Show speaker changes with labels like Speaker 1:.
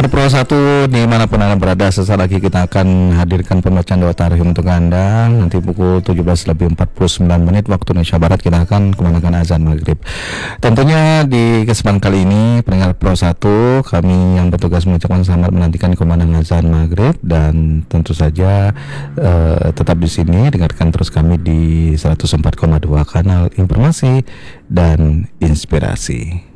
Speaker 1: Pendengar Pro 1 dimanapun Anda berada, sesaat lagi kita akan hadirkan pembacaan doa tarikh untuk Anda. Nanti pukul 17.49 waktu Indonesia Barat kita akan kumandangkan azan maghrib. Tentunya di kesempatan kali ini pendengar Pro 1, kami yang bertugas mengucapkan selamat menantikan kumandang azan maghrib. Dan tentu saja tetap di sini, dengarkan terus kami di 104,2 kanal informasi dan inspirasi.